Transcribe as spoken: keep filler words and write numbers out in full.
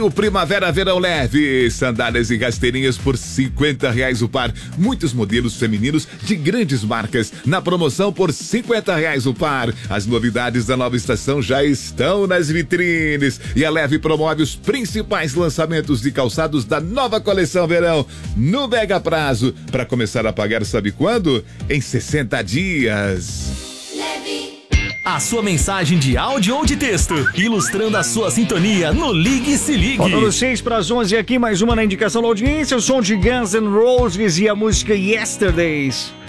O Primavera Verão Leve, sandálias e rasteirinhas por cinquenta reais o par. Muitos modelos femininos de grandes marcas na promoção por cinquenta reais o par. As novidades da nova estação já estão nas vitrines e a Leve promove os principais lançamentos de calçados da nova coleção verão no mega prazo. Para começar a pagar, sabe quando? Em sessenta dias. A sua mensagem de áudio ou de texto, ilustrando a sua sintonia no Ligue e Se Ligue. Faltando seis para as onze aqui, mais uma na indicação da audiência, o som de Guns N' Roses e a música Yesterdays.